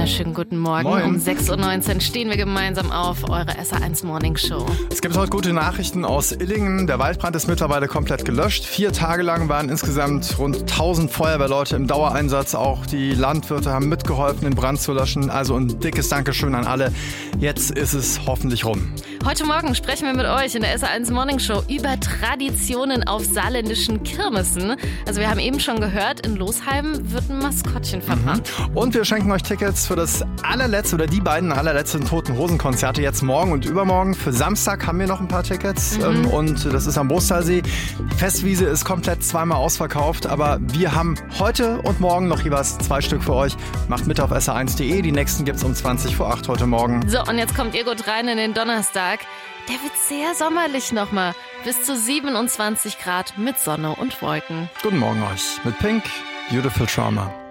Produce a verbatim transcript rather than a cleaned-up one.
wunderschönen guten Morgen. Moin. Um sechs Uhr neunzehn stehen wir gemeinsam auf, eure S R eins Morning Show. Es gibt heute gute Nachrichten aus Illingen. Der Waldbrand ist mittlerweile komplett gelöscht. Vier Tage lang waren insgesamt rund tausend Feuerwehrleute im Dauereinsatz. Auch die Landwirte haben mitgeholfen, den Brand zu löschen. Also ein dickes Dankeschön an alle. Jetzt ist es hoffentlich rum. Heute Morgen sprechen wir mit euch in der S R eins Morning Show über Traditionen auf saarländischen Kirmessen. Also wir haben eben schon gehört, in Losheim wird ein Maskottchen verbrannt. Mhm. Und wir schenken euch Tickets für das allerletzte oder die beiden allerletzten Toten-Hosen-Konzerte jetzt morgen und übermorgen. Für Samstag haben wir noch ein paar Tickets mhm. und das ist am Bostalsee. Die Festwiese ist komplett zweimal ausverkauft, aber wir haben heute und morgen noch jeweils zwei Stück für euch. Macht mit auf S R eins punkt de. Die nächsten gibt's um zwanzig vor acht heute Morgen. So, und jetzt kommt ihr gut rein in den Donnerstag. Der wird sehr sommerlich nochmal. Bis zu siebenundzwanzig Grad mit Sonne und Wolken. Guten Morgen euch mit Pink, Beautiful Trauma.